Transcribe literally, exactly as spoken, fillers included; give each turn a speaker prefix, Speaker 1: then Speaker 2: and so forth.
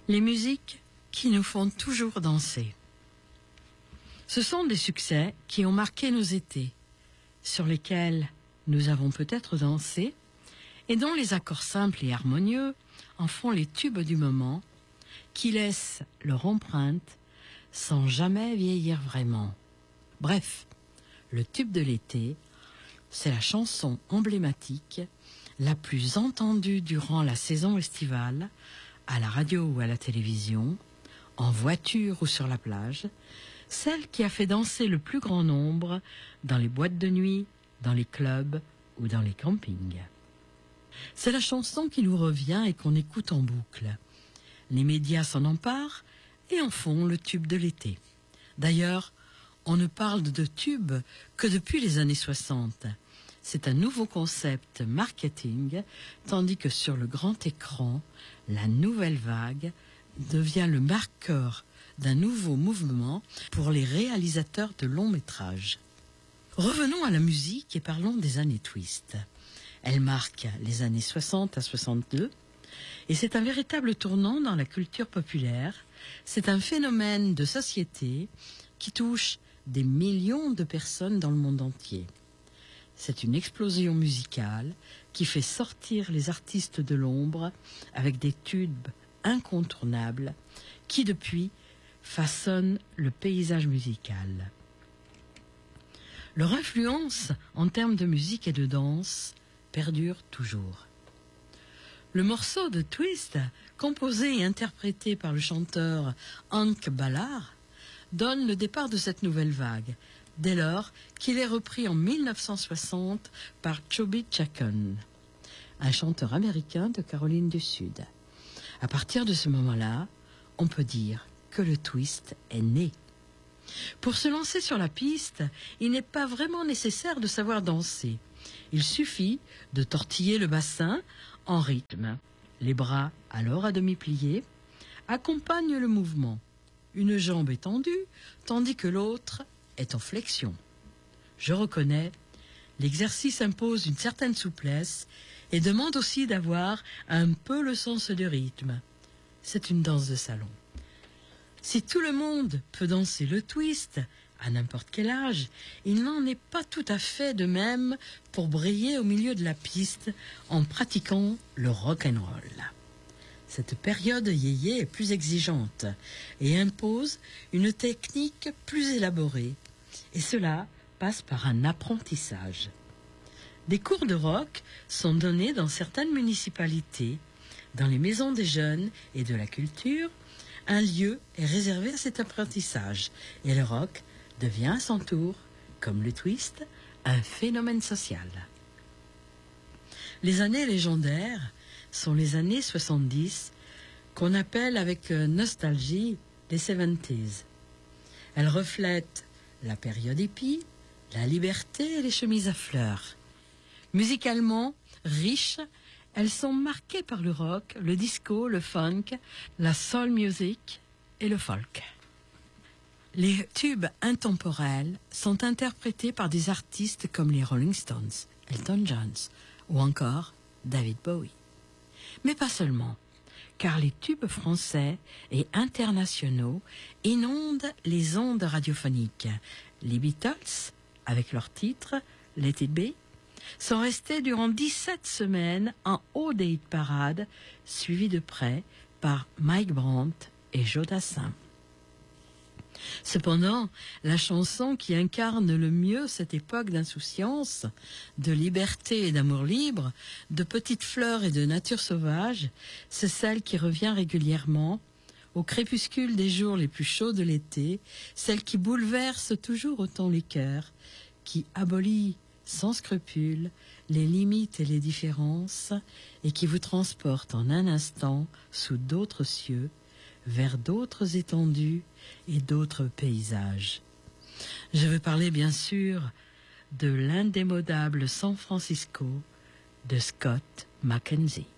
Speaker 1: Les musiques qui nous font toujours danser. Ce sont des succès qui ont marqué nos étés, sur lesquels nous avons peut-être dansé, et dont les accords simples et harmonieux en font les tubes du moment, qui laissent leur empreinte sans jamais vieillir vraiment. Bref, le tube de l'été, c'est la chanson emblématique, la plus entendue durant la saison estivale, à la radio ou à la télévision, en voiture ou sur la plage, celle qui a fait danser le plus grand nombre dans les boîtes de nuit, dans les clubs ou dans les campings. C'est la chanson qui nous revient et qu'on écoute en boucle. Les médias s'en emparent et en font le tube de l'été. D'ailleurs, on ne parle de tube que depuis les années soixante. C'est un nouveau concept marketing, tandis que sur le grand écran, la nouvelle vague devient le marqueur d'un nouveau mouvement pour les réalisateurs de longs métrages. Revenons à la musique et parlons des années Twist. Elle marque les années soixante à soixante-deux et c'est un véritable tournant dans la culture populaire. C'est un phénomène de société qui touche des millions de personnes dans le monde entier. C'est une explosion musicale qui fait sortir les artistes de l'ombre avec des tubes incontournables qui, depuis, façonnent le paysage musical. Leur influence en termes de musique et de danse perdure toujours. Le morceau de Twist, composé et interprété par le chanteur Hank Ballard, donne le départ de cette nouvelle vague, dès lors qu'il est repris en mille neuf cent soixante par Chubby Chacon, un chanteur américain de Caroline du Sud. À partir de ce moment-là, on peut dire que le twist est né. Pour se lancer sur la piste, il n'est pas vraiment nécessaire de savoir danser. Il suffit de tortiller le bassin en rythme. Les bras, alors à demi pliés, accompagnent le mouvement. Une jambe est tendue, tandis que l'autre est en flexion. Je reconnais, l'exercice impose une certaine souplesse et demande aussi d'avoir un peu le sens du rythme. C'est une danse de salon. Si tout le monde peut danser le twist, à n'importe quel âge, il n'en est pas tout à fait de même pour briller au milieu de la piste en pratiquant le rock'n'roll. Cette période yéyé est plus exigeante et impose une technique plus élaborée. Et cela passe par un apprentissage. Des cours de rock sont donnés dans certaines municipalités, dans les maisons des jeunes et de la culture. Un lieu est réservé à cet apprentissage et le rock devient à son tour, comme le twist, un phénomène social. Les années légendaires sont les années soixante-dix qu'on appelle avec nostalgie les soixante-dix. Elles reflètent la période hippie, la liberté et les chemises à fleurs. Musicalement riches, elles sont marquées par le rock, le disco, le funk, la soul music et le folk. Les tubes intemporels sont interprétés par des artistes comme les Rolling Stones, Elton John ou encore David Bowie. Mais pas seulement, car les tubes français et internationaux inondent les ondes radiophoniques. Les Beatles, avec leur titre « Let It Be », sont restés durant dix-sept semaines en haut des hit parades, suivis de près par Mike Brandt et Joe Dassin. Cependant, la chanson qui incarne le mieux cette époque d'insouciance, de liberté et d'amour libre, de petites fleurs et de nature sauvage, c'est celle qui revient régulièrement, au crépuscule des jours les plus chauds de l'été, celle qui bouleverse toujours autant les cœurs, qui abolit sans scrupule les limites et les différences, et qui vous transporte en un instant sous d'autres cieux, vers d'autres étendues et d'autres paysages. Je veux parler bien sûr de l'indémodable San Francisco de Scott McKenzie.